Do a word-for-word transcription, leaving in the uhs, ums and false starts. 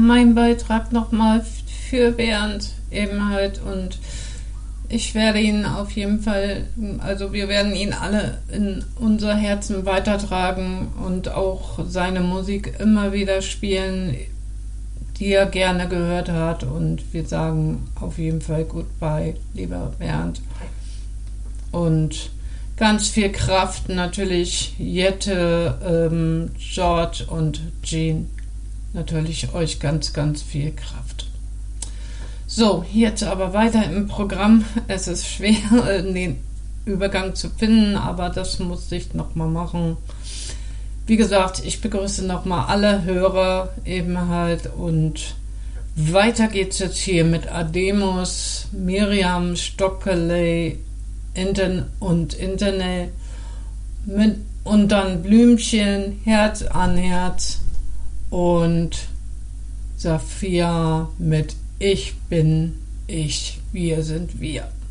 mein Beitrag nochmal für Bernd eben halt, und ich werde ihn auf jeden Fall, also wir werden ihn alle in unser Herzen weitertragen und auch seine Musik immer wieder spielen, die er gerne gehört hat, und wir sagen auf jeden Fall Goodbye, lieber Bernd. Und ganz viel Kraft natürlich Jette, ähm, George und Jean. Natürlich euch ganz, ganz viel Kraft. So, jetzt aber weiter im Programm. Es ist schwer, den Übergang zu finden, aber das musste ich nochmal machen. Wie gesagt, ich begrüße nochmal alle Hörer eben halt, und weiter geht's jetzt hier mit Ademus, Miriam Stockeley Intern und Internet mit, und dann Blümchen, Herz an Herz und Safia mit Ich bin ich, wir sind wir.